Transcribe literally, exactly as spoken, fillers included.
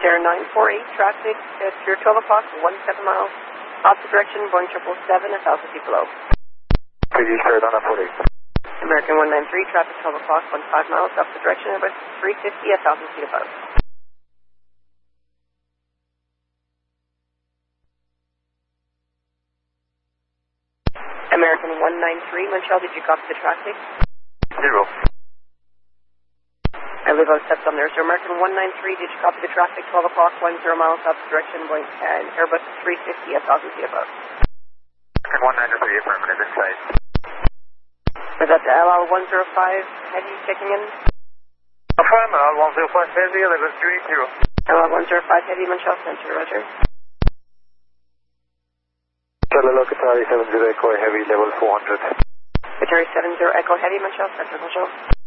Air nine four eight, traffic at your twelve o'clock, one seven miles. Opposite direction, Boeing triple seven, one thousand feet below. P G squared on four eight. American one nine three, traffic twelve o'clock, one five miles. Opposite direction, Airbus three fifty, one thousand feet above. American one nine three, Montreal, did you copy the traffic? Zero. I live on steps on there. So American one nine three, did you copy the traffic? twelve o'clock, one zero miles, opposite direction, Boeing and Airbus three fifty, one thousand feet above. American one nine three, affirmative, inside. Is that the L L one zero five heavy checking in? Affirm, L L one zero five heavy, eleven three zero. L L one zero five heavy, Montreal Center, roger. Cellular Qatari seven zero Echo Heavy, level four hundred. Qatari seven zero Echo Heavy, Montreal Center, Montreal.